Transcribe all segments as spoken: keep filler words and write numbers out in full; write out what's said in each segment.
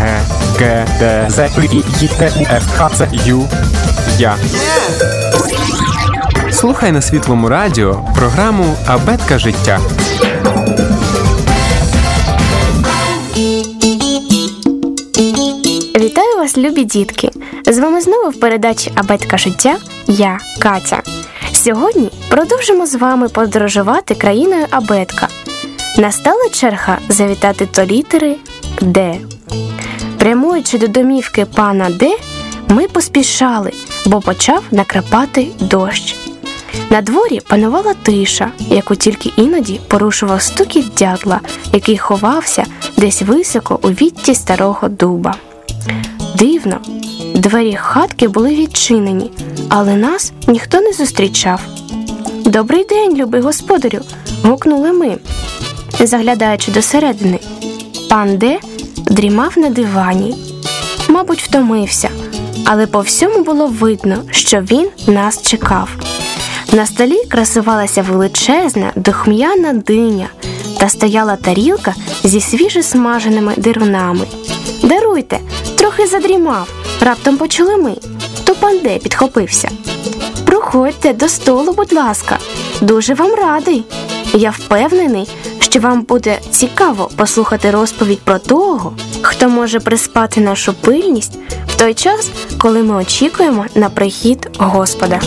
Е, Г, Д, З, І, Й, Т, У, Ф, Х, Ц, Ю, Я. Слухай на Світлому радіо програму «Абетка життя». Вітаю вас, любі дітки! З вами знову в передачі «Абетка життя» я, Катя. Сьогодні продовжимо з вами подорожувати країною Абетка. Настала черга завітати до літери «Д». Прямуючи до домівки пана Д, ми поспішали, бо почав накрапати дощ. На дворі панувала тиша, яку тільки іноді порушував стукіт дятла, який ховався десь високо у вітті старого дуба. Дивно, двері хатки були відчинені, але нас ніхто не зустрічав. «Добрий день, любий господарю!» – гукнули ми, заглядаючи досередини. Пан Д дрімав на дивані. Мабуть, втомився, але по всьому було видно, що він нас чекав. На столі красувалася величезна духм'яна диня та стояла тарілка зі свіжосмаженими дирунами. «Даруйте, трохи задрімав», – раптом почули ми. То пан Д підхопився. «Проходьте до столу, будь ласка, дуже вам радий. Я впевнений, що вам буде цікаво послухати розповідь про того, хто може приспати нашу пильність в той час, коли ми очікуємо на прихід Господа».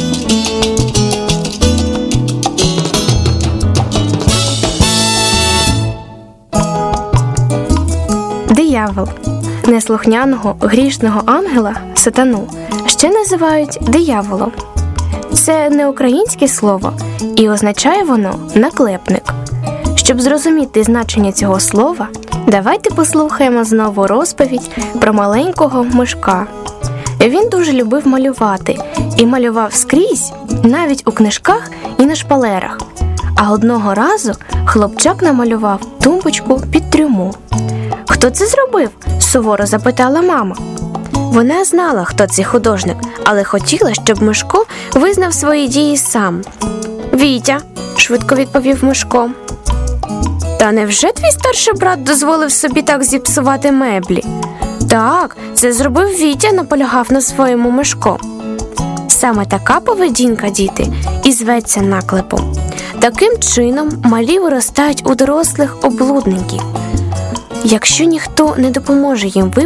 Диявол. Неслухняного, грішного ангела, сатану, ще називають дияволом. Це не українське слово, і означає воно «наклепник». Щоб зрозуміти значення цього слова, давайте послухаємо знову розповідь про маленького мишка. Він дуже любив малювати і малював скрізь, навіть у книжках і на шпалерах. А одного разу хлопчак намалював тумбочку під трюму. «Хто це зробив?» – суворо запитала мама. Вона знала, хто цей художник, але хотіла, щоб Мишко визнав свої дії сам. «Вітя», – швидко відповів Мишко. «Та невже твій старший брат дозволив собі так зіпсувати меблі?» «Так, це зробив Вітя», – наполягав на своєму Мишко. Саме така поведінка, діти, і зветься наклепом. Таким чином малі виростають у дорослих облудників. Якщо ніхто не допоможе їм виправити